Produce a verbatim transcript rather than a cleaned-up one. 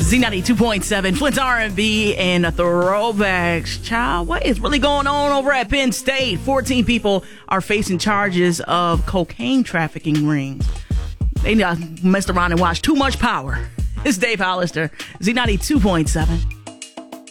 Z ninety-two point seven, Flint's R and B and throwbacks. Child, what is really going on over at Penn State? fourteen people are facing charges of cocaine trafficking rings. They messed around and watched Too Much Power. It's Dave Hollister, Z ninety-two point seven.